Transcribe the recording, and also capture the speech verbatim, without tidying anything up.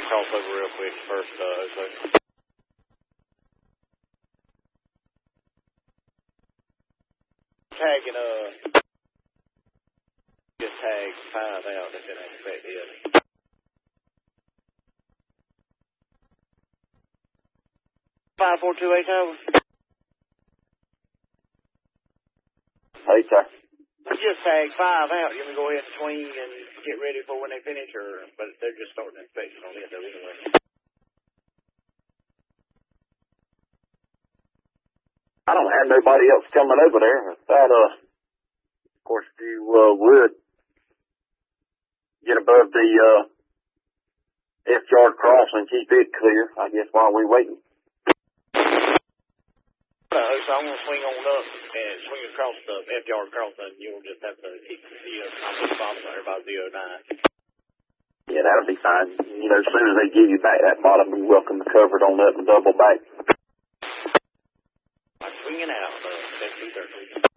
cross over real quick first, uh, so. Tagging, uh, just tag five out if it ain't affected yet. five four two eight over. Hey, sir. Just tag five out. You can go ahead and swing and get ready for when they finish, or but they're just starting inspection on it though anyway. I don't have nobody else coming over there. That, uh, of course, if you uh, would get above the uh, F-yard crossing, keep it clear, I guess, while we waiting. Uh, so I'm gonna swing on up and swing across the F-yard crossing. You'll just have to keep the uh, I'm gonna bottom there by zero nine. Yeah, that'll be fine. You know, as soon as they give you back that bottom, be welcome to cover it on up and double back. I'm swinging out, uh, that's two thirty.